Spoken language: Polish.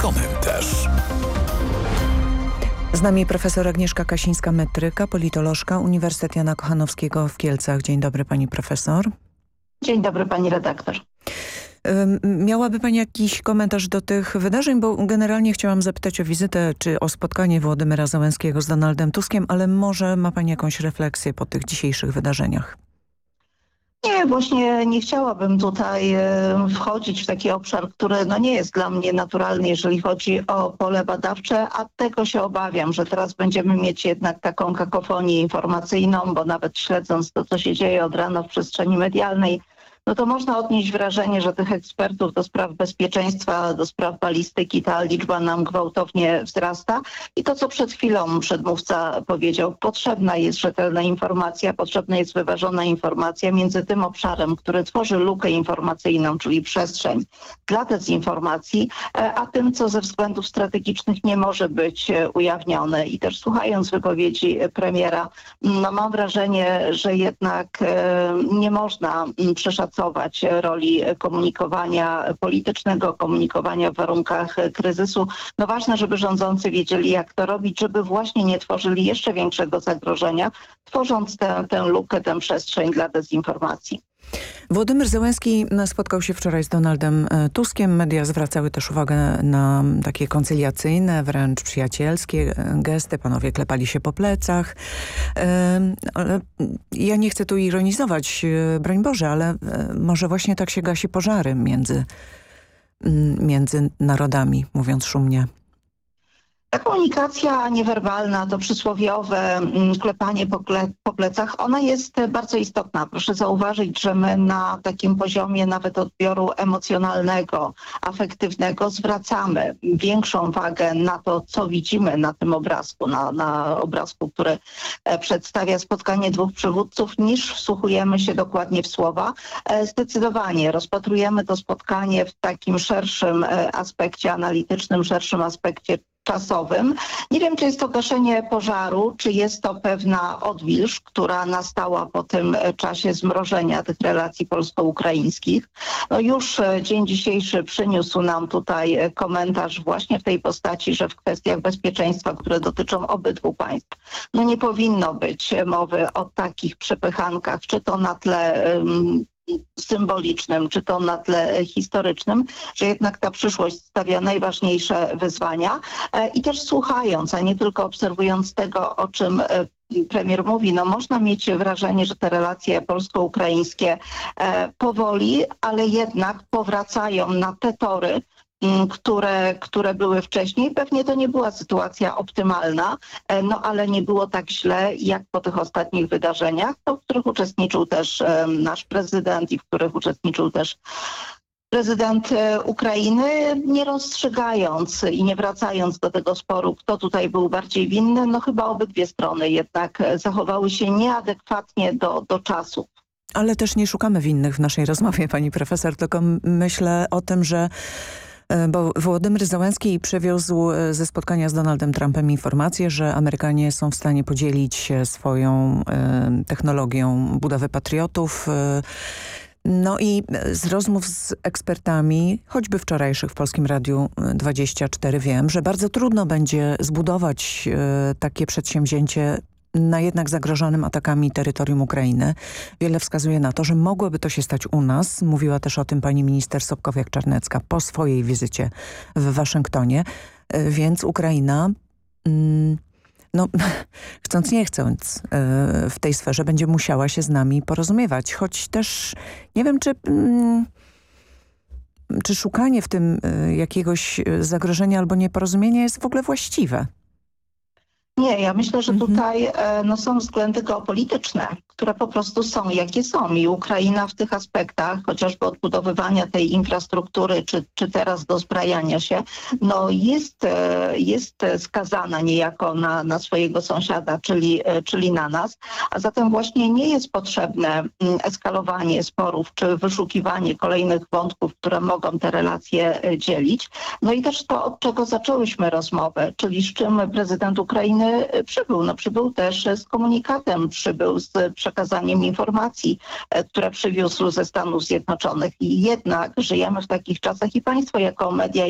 Komentarz. Z nami profesor Agnieszka Kasińska-Metryka, politolożka, Uniwersytet Jana Kochanowskiego w Kielcach. Dzień dobry pani profesor. Dzień dobry pani redaktor. Miałaby pani jakiś komentarz do tych wydarzeń, bo generalnie chciałam zapytać o wizytę czy o spotkanie Wołodymyra Zełenskiego z Donaldem Tuskiem, ale może ma pani jakąś refleksję po tych dzisiejszych wydarzeniach? Nie, właśnie nie chciałabym tutaj wchodzić w taki obszar, który nie jest dla mnie naturalny, jeżeli chodzi o pole badawcze, a tego się obawiam, że teraz będziemy mieć jednak taką kakofonię informacyjną, bo nawet śledząc to, co się dzieje od rana w przestrzeni medialnej, to można odnieść wrażenie, że tych ekspertów do spraw bezpieczeństwa, do spraw balistyki, ta liczba nam gwałtownie wzrasta. I to, co przed chwilą przedmówca powiedział, potrzebna jest rzetelna informacja, potrzebna jest wyważona informacja między tym obszarem, który tworzy lukę informacyjną, czyli przestrzeń dla dezinformacji, a tym, co ze względów strategicznych nie może być ujawnione. I też słuchając wypowiedzi premiera, mam wrażenie, że jednak nie można przeszacować roli komunikowania politycznego, komunikowania w warunkach kryzysu. Ważne, żeby rządzący wiedzieli, jak to robić, żeby właśnie nie tworzyli jeszcze większego zagrożenia, tworząc tę lukę, tę przestrzeń dla dezinformacji. Wołodymyr Zełenski spotkał się wczoraj z Donaldem Tuskiem. Media zwracały też uwagę na takie koncyliacyjne, wręcz przyjacielskie gesty. Panowie klepali się po plecach. Ale ja nie chcę tu ironizować, broń Boże, ale może właśnie tak się gasi pożary między narodami, mówiąc szumnie. Ta komunikacja niewerbalna, to przysłowiowe klepanie po plecach, ona jest bardzo istotna. Proszę zauważyć, że my na takim poziomie nawet odbioru emocjonalnego, afektywnego zwracamy większą wagę na to, co widzimy na tym obrazku, na obrazku, który przedstawia spotkanie dwóch przywódców, niż wsłuchujemy się dokładnie w słowa. Zdecydowanie rozpatrujemy to spotkanie w takim szerszym aspekcie analitycznym, szerszym aspekcie czasowym. Nie wiem, czy jest to gaszenie pożaru, czy jest to pewna odwilż, która nastała po tym czasie zmrożenia tych relacji polsko-ukraińskich. Już dzień dzisiejszy przyniósł nam tutaj komentarz właśnie w tej postaci, że w kwestiach bezpieczeństwa, które dotyczą obydwu państw, nie powinno być mowy o takich przepychankach, czy to na tle symbolicznym, czy to na tle historycznym, że jednak ta przyszłość stawia najważniejsze wyzwania i też słuchając, a nie tylko obserwując tego, o czym premier mówi, można mieć wrażenie, że te relacje polsko-ukraińskie powoli, ale jednak powracają na te tory, które były wcześniej. Pewnie to nie była sytuacja optymalna, ale nie było tak źle jak po tych ostatnich wydarzeniach, w których uczestniczył też nasz prezydent i w których uczestniczył też prezydent Ukrainy, nie rozstrzygając i nie wracając do tego sporu, kto tutaj był bardziej winny, chyba obydwie strony jednak zachowały się nieadekwatnie do czasów. Ale też nie szukamy winnych w naszej rozmowie, pani profesor, tylko myślę o tym, że bo Wołodymyr Zełenski przywiózł ze spotkania z Donaldem Trumpem informację, że Amerykanie są w stanie podzielić się swoją technologią budowy patriotów. I z rozmów z ekspertami, choćby wczorajszych w Polskim Radiu 24, wiem, że bardzo trudno będzie zbudować takie przedsięwzięcie na jednak zagrożonym atakami terytorium Ukrainy. Wiele wskazuje na to, że mogłoby to się stać u nas. Mówiła też o tym pani minister Sobkowiak-Czarnecka po swojej wizycie w Waszyngtonie. Więc Ukraina, chcąc nie chcąc, w tej sferze będzie musiała się z nami porozumiewać. Choć też nie wiem, czy szukanie w tym jakiegoś zagrożenia albo nieporozumienia jest w ogóle właściwe. Nie, ja myślę, że tutaj są względy geopolityczne, które po prostu są jakie są i Ukraina w tych aspektach, chociażby odbudowywania tej infrastruktury, czy teraz dozbrajania się, jest skazana niejako na swojego sąsiada, czyli na nas, a zatem właśnie nie jest potrzebne eskalowanie sporów, czy wyszukiwanie kolejnych wątków, które mogą te relacje dzielić. I też to, od czego zaczęłyśmy rozmowę, czyli z czym prezydent Ukrainy przybył. Przybył też z komunikatem, przybył z przekazaniem informacji, które przywiózł ze Stanów Zjednoczonych. I jednak żyjemy w takich czasach i państwo jako media,